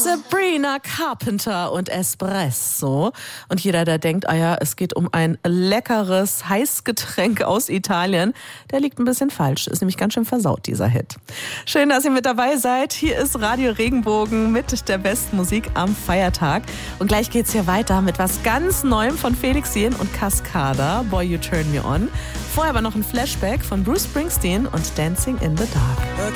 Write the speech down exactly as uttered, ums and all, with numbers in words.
Sabrina Carpenter und Espresso. Und jeder, der denkt, ah ja, es geht um ein leckeres Heißgetränk aus Italien, der liegt ein bisschen falsch. Ist nämlich ganz schön versaut, dieser Hit. Schön, dass ihr mit dabei seid. Hier ist Radio Regenbogen mit der besten Musik am Feiertag. Und gleich geht's hier weiter mit was ganz Neuem von Felix Jähn und Cascada, Boy You Turn Me On. Vorher aber noch ein Flashback von Bruce Springsteen und Dancing in the Dark.